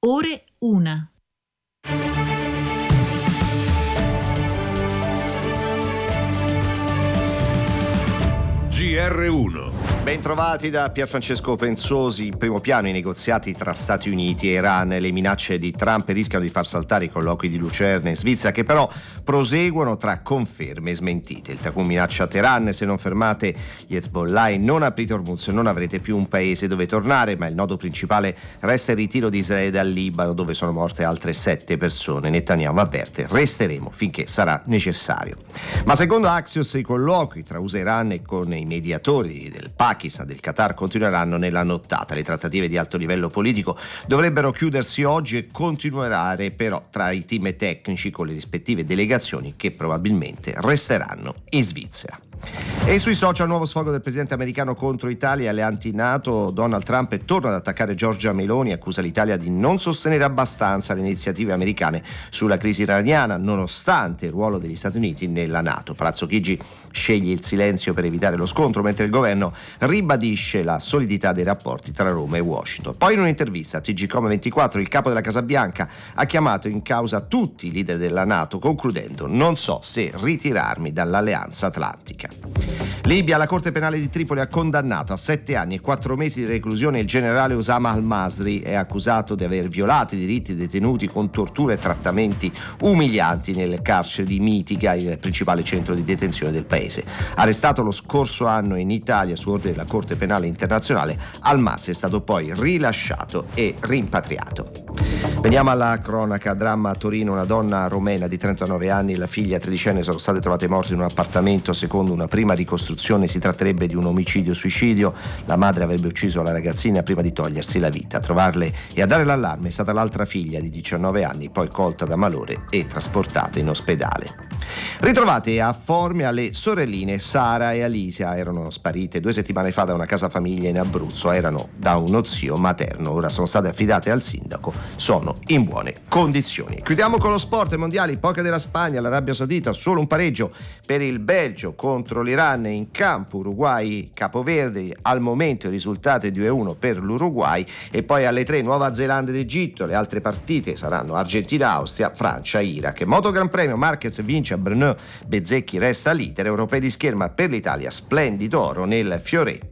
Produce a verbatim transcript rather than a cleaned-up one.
Ore una. G R uno. Bentrovati da Pierfrancesco Pensosi. In primo piano i negoziati tra Stati Uniti e Iran. Le minacce di Trump rischiano di far saltare i colloqui di Lucerna e Svizzera, che però proseguono tra conferme e smentite. Il Takun minaccia Teheran: se non fermate gli Hezbollah e non aprite Hormuz non avrete più un paese dove tornare, ma il nodo principale resta il ritiro di Israele dal Libano, dove sono morte altre sette persone. Netanyahu avverte: resteremo finché sarà necessario. Ma secondo Axios i colloqui tra U S A e Iran e con i mediatori del Pakistan, del Qatar continueranno nella nottata. Le trattative di alto livello politico dovrebbero chiudersi oggi e continuare però tra i team tecnici con le rispettive delegazioni che probabilmente resteranno in Svizzera. E sui social nuovo sfogo del presidente americano contro Italia e le anti-NATO. Donald Trump torna ad attaccare Giorgia Meloni, accusa l'Italia di non sostenere abbastanza le iniziative americane sulla crisi iraniana nonostante il ruolo degli Stati Uniti nella NATO. Palazzo Chigi sceglie il silenzio per evitare lo scontro, mentre il governo ribadisce la solidità dei rapporti tra Roma e Washington. Poi in un'intervista a T G Com ventiquattro il capo della Casa Bianca ha chiamato in causa tutti i leader della NATO, concludendo: non so se ritirarmi dall'Alleanza Atlantica. Libia, la Corte Penale di Tripoli ha condannato a sette anni e quattro mesi di reclusione il generale Osama al-Masri. È accusato di aver violato i diritti dei detenuti con torture e trattamenti umilianti nel carcere di Mitiga, il principale centro di detenzione del paese. Arrestato lo scorso anno in Italia su ordine della Corte Penale Internazionale, al-Masri è stato poi rilasciato e rimpatriato. Veniamo alla cronaca. Dramma a Torino: una donna romena di trentanove anni e la figlia tredicenne sono state trovate morte in un appartamento. Secondo una prima ricostruzione si tratterebbe di un omicidio-suicidio. La madre avrebbe ucciso la ragazzina prima di togliersi la vita. A trovarle e a dare l'allarme è stata l'altra figlia di diciannove anni, poi colta da malore e trasportata in ospedale. Ritrovate a Formia le sorelline Sara e Alicia. Erano sparite due settimane fa da una casa famiglia in Abruzzo. Erano da uno zio materno. Ora sono state affidate al sindaco. Sono in buone condizioni. Chiudiamo con lo sport. Mondiali, poker della Spagna, l'Arabia Saudita, solo un pareggio per il Belgio contro l'Iran. In campo Uruguay Capoverde, al momento il risultato è due a uno per l'Uruguay. E poi alle tre Nuova Zelanda ed Egitto. Le altre partite saranno Argentina, Austria, Francia, Iraq. Moto Gran Premio, Marquez vince a Brno, Bezzecchi resta leader. Europei di scherma per l'Italia, splendido oro nel fioretto